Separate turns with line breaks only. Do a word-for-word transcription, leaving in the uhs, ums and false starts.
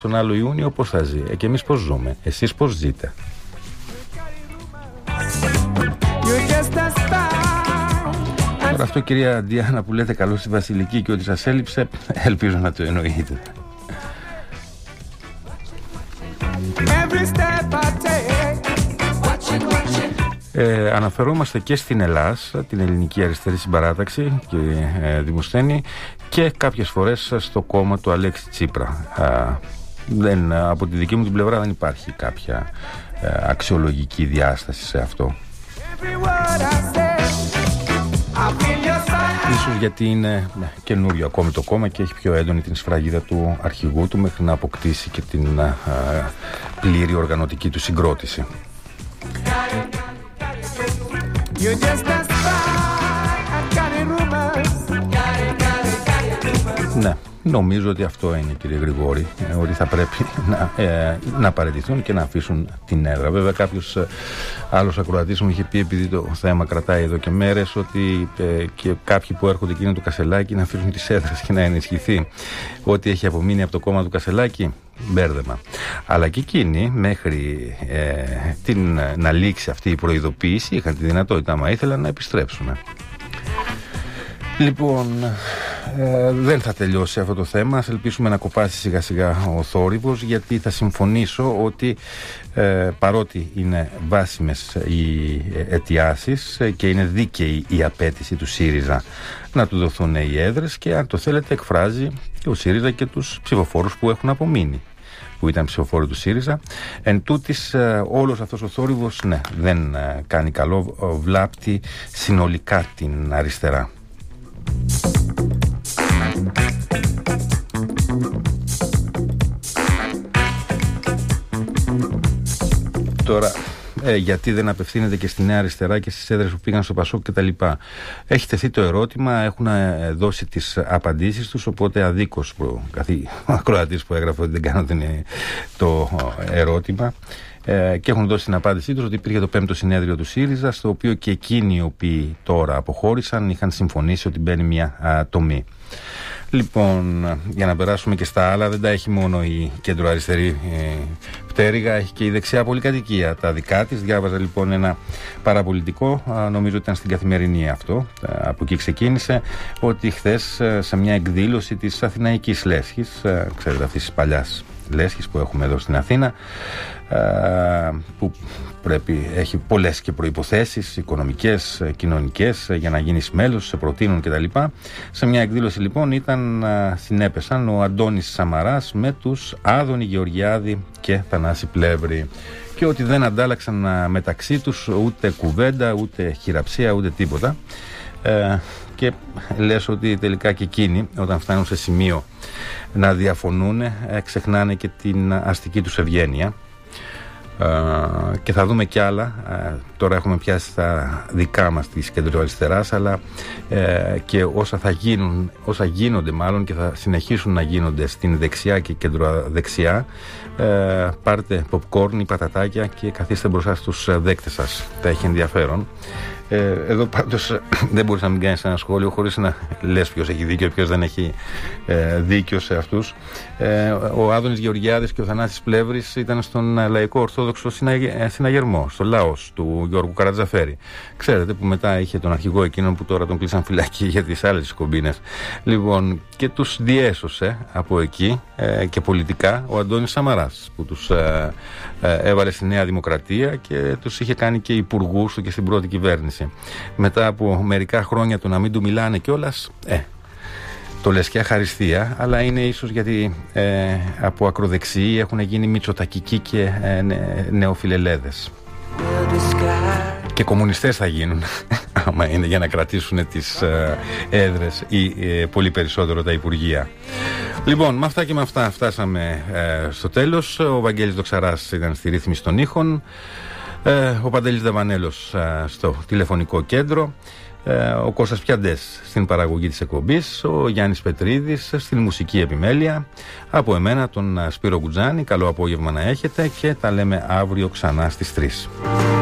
τον άλλο Ιούνιο πώς θα ζει, ε, και εμείς πώς ζούμε, εσείς πώς ζείτε. Τώρα αυτό, κυρία Διάννα, που λέτε καλώς στη Βασιλική και ότι σας έλειψε, ελπίζω να το εννοείτε. Ε, αναφερόμαστε και στην Ελλάς, την Ελληνική Αριστερή Συμπαράταξη, κύριε ε, Δημοσθένη, και κάποιες φορές στο κόμμα του Αλέξη Τσίπρα. Ε, δεν, από τη δική μου την πλευρά δεν υπάρχει κάποια ε, αξιολογική διάσταση σε αυτό. Ίσως γιατί είναι καινούριο ακόμη το κόμμα και έχει πιο έντονη την σφραγίδα του αρχηγού του μέχρι να αποκτήσει και την α, πλήρη οργανωτική του συγκρότηση. Ναι, νομίζω ότι αυτό είναι, κύριε Γρηγόρη, ότι θα πρέπει να, ε, να παραιτηθούν και να αφήσουν την έδρα. Βέβαια κάποιος ε, άλλος ακροατής μου είχε πει, επειδή το θέμα κρατάει εδώ και μέρες, ότι ε, και κάποιοι που έρχονται εκείνο του Κασελάκη να αφήσουν τις έδρες και να ενισχυθεί ό,τι έχει απομείνει από το κόμμα του Κασελάκη. Μπέρδεμα. Αλλά και εκείνοι μέχρι ε, την, να λήξει αυτή η προειδοποίηση είχαν τη δυνατότητα, άμα ήθελαν, να επιστρέψουν. Λοιπόν, ε, δεν θα τελειώσει αυτό το θέμα. Ας ελπίσουμε να κοπάσει σιγά σιγά ο θόρυβος, γιατί θα συμφωνήσω ότι ε, παρότι είναι βάσιμες οι αιτιάσεις και είναι δίκαιη η απέτηση του ΣΥΡΙΖΑ να του δοθούν οι έδρες, και αν το θέλετε εκφράζει και ο ΣΥΡΙΖΑ και τους ψηφοφόρους που έχουν απομείνει, που ήταν ψηφοφόροι του ΣΥΡΙΖΑ. Εν τούτης, όλος αυτός ο θόρυβος, ναι, δεν κάνει καλό, βλάπτει συνολικά την αριστερά. Τώρα, ε, γιατί δεν απευθύνεται και στη Νέα Αριστερά και στις έδρες που πήγαν στο Πασόκ κτλ. Έχει τεθεί το ερώτημα, έχουν ε, δώσει τις απαντήσεις τους, οπότε αδίκως ο ακροατής που έγραφε ότι δεν κάνω το ερώτημα, ε, και έχουν δώσει την απάντησή τους ότι υπήρχε το πέμπτο συνέδριο του ΣΥΡΙΖΑ, στο οποίο και εκείνοι οι οποίοι τώρα αποχώρησαν είχαν συμφωνήσει ότι μπαίνει μια α, τομή. Λοιπόν, για να περάσουμε και στα άλλα, δεν τα έχει μόνο η κέντρο-αριστερή ε, πτέρυγα, έχει και η δεξιά πολυκατοικία τα δικά της. Διάβαζα λοιπόν ένα παραπολιτικό, α, νομίζω ότι ήταν στην Καθημερινή αυτό, α, από εκεί ξεκίνησε, ότι χθες α, σε μια εκδήλωση της Αθηναϊκής Λέσχης, α, ξέρετε αυτής της παλιάς Λέσχης που έχουμε εδώ στην Αθήνα, που πρέπει, έχει πολλές και προϋποθέσεις οικονομικές, κοινωνικές, για να γίνεις μέλος, σε προτείνουν κτλ. Σε μια εκδήλωση λοιπόν ήταν, συνέπεσαν ο Αντώνης Σαμαράς με τους Άδωνη Γεωργιάδη και Θανάση Πλεύρη, και ότι δεν αντάλλαξαν μεταξύ τους ούτε κουβέντα, ούτε χειραψία, ούτε τίποτα. Ε, και λες ότι τελικά και εκείνοι, όταν φτάνουν σε σημείο να διαφωνούν, ε, ξεχνάνε και την αστική τους ευγένεια. Uh, και θα δούμε κι άλλα. Uh, τώρα έχουμε πιάσει τα δικά μας της κεντροαριστεράς, αλλά uh, και όσα θα γίνουν, όσα γίνονται μάλλον και θα συνεχίσουν να γίνονται στην δεξιά και κεντροδεξιά. Uh, πάρτε popcorn ή πατατάκια και καθίστε μπροστά στους δέκτες σας. Θα έχει ενδιαφέρον. Ε, εδώ πάντως δεν μπορείς να μην κάνεις ένα σχόλιο χωρίς να λες ποιος έχει δίκιο και ποιος δεν έχει ε, δίκιο σε αυτούς. Ε, ο Άδωνης Γεωργιάδης και ο Θανάσης Πλεύρης ήταν στον Λαϊκό Ορθόδοξο Συναγερμό, στο Λάος του Γιώργου Καρατζαφέρη. Ξέρετε, που μετά είχε τον αρχηγό εκείνον που τώρα τον κλείσαν φυλακή για τις άλλες κομπίνες. Λοιπόν, και τους διέσωσε από εκεί ε, και πολιτικά ο Αντώνης Σαμαράς, που τους ε, ε, έβαλε στη Νέα Δημοκρατία και τους είχε κάνει και υπουργούς του και στην πρώτη κυβέρνηση. Μετά από μερικά χρόνια του να μην του μιλάνε κιόλας, ε, το λες και αχαριστία, αλλά είναι ίσως γιατί ε, από ακροδεξιοί έχουν γίνει μητσοτακικοί και ε, νε, νεοφιλελέδες. Και κομμουνιστές θα γίνουν, άμα είναι για να κρατήσουν τις ε, έδρες ή ε, πολύ περισσότερο τα υπουργεία. Λοιπόν, με αυτά και με αυτά φτάσαμε ε, στο τέλος. Ο Βαγγέλης Δοξαράς ήταν στη ρύθμιση των ήχων. Ε, ο Παντελής Δαβανέλος ε, στο τηλεφωνικό κέντρο, ε, ο Κώστας Πιαντές στην παραγωγή της εκπομπής, ο Γιάννης Πετρίδης στην μουσική επιμέλεια, από εμένα τον Σπύρο Γκουτζάνη. Καλό απόγευμα να έχετε και τα λέμε αύριο ξανά στις τρεις.